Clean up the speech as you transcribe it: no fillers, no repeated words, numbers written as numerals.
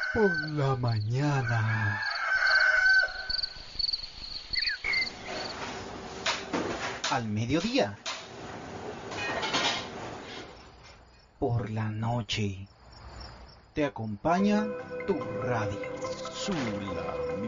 por la mañana. Al mediodía. Por la noche. Te acompaña tu radio. Sula